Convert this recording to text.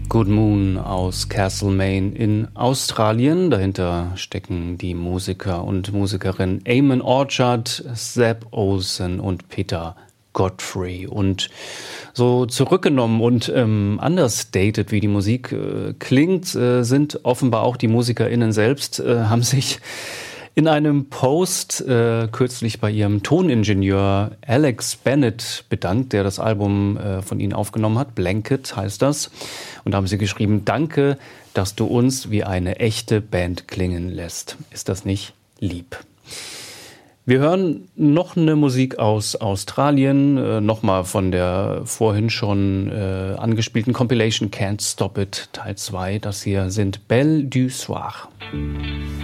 Good Moon aus Castlemaine in Australien. Dahinter stecken die Musiker und Musikerinnen Eamon Orchard, Zeb Olsen und Peter Godfrey. Und so zurückgenommen und understated, wie die Musik klingt, sind offenbar auch die MusikerInnen selbst, haben sich in einem Post kürzlich bei ihrem Toningenieur Alex Bennett bedankt, der das Album von ihnen aufgenommen hat. Blanket heißt das. Und da haben sie geschrieben: Danke, dass du uns wie eine echte Band klingen lässt. Ist das nicht lieb? Wir hören noch eine Musik aus Australien, nochmal von der vorhin schon angespielten Compilation Can't Stop It Teil 2. Das hier sind Belle du Soir.